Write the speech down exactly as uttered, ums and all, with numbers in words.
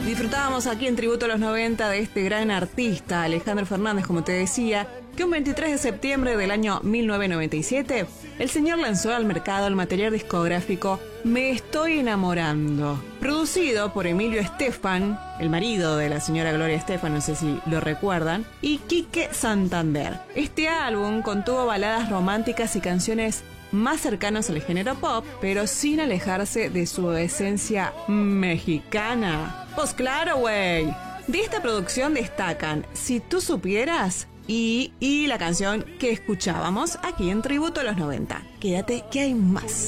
Disfrutábamos aquí en Tributo a los noventa de este gran artista, Alejandro Fernández, como te decía, que un veintitrés de septiembre del año mil novecientos noventa y siete, el señor lanzó al mercado el material discográfico Me Estoy Enamorando, producido por Emilio Estefan, el marido de la señora Gloria Estefan, no sé si lo recuerdan, y Quique Santander. Este álbum contuvo baladas románticas y canciones más cercanos al género pop, pero sin alejarse de su esencia mexicana. Pues claro, güey. De esta producción destacan Si tú supieras y, y la canción que escuchábamos aquí en Tributo a los noventa. Quédate que hay más.